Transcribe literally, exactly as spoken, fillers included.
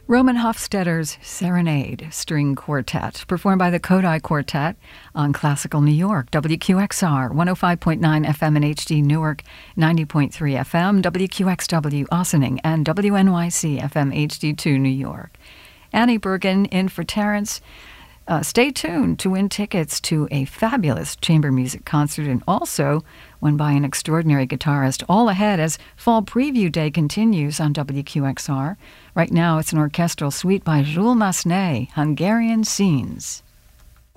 Roman Hofstadter's Serenade String Quartet, performed by the Kodai Quartet on Classical New York, W Q X R, one oh five point nine F M and H D Newark, ninety point three F M, W Q X W Ossining, and W N Y C F M H D two New York. Annie Bergen in for Terence. Uh, stay tuned to win tickets to a fabulous chamber music concert and also won by an extraordinary guitarist. All ahead as Fall Preview Day continues on W Q X R. Right now it's an orchestral suite by Jules Massenet, Hungarian Scenes.